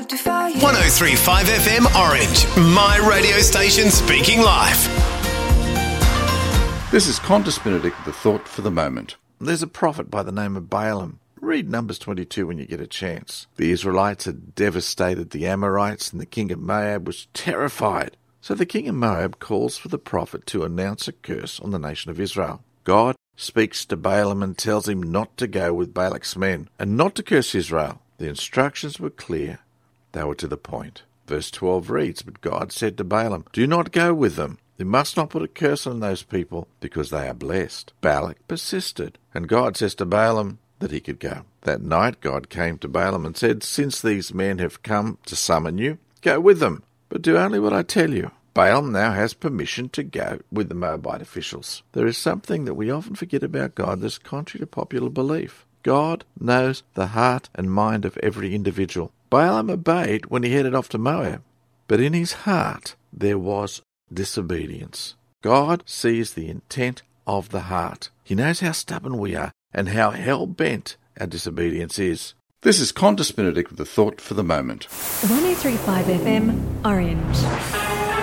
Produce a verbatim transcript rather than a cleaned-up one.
have to fight. one oh three point five F M Orange, my radio station speaking life. This is Qantas Benedict with a thought for the moment. There's a prophet by the name of Balaam. Read Numbers twenty-two when you get a chance. The Israelites had devastated the Amorites, and the king of Moab was terrified. So the king of Moab calls for the prophet to announce a curse on the nation of Israel. God speaks to Balaam and tells him not to go with Balak's men and not to curse Israel. The instructions were clear. They were to the point. Verse twelve reads, "But God said to Balaam, do not go with them. You must not put a curse on those people, because they are blessed." Balak persisted, and God says to Balaam that he could go. That night God came to Balaam and said, "Since these men have come to summon you, go with them, but do only what I tell you." Balaam now has permission to go with the Moabite officials. There is something that we often forget about God that's contrary to popular belief. God knows the heart and mind of every individual. Balaam obeyed when he headed off to Moab, but in his heart there was disobedience. God sees the intent of the heart. He knows how stubborn we are and how hell-bent our disobedience is. This is Qantas Benedict with a thought for the moment. one oh three point five F M Orange.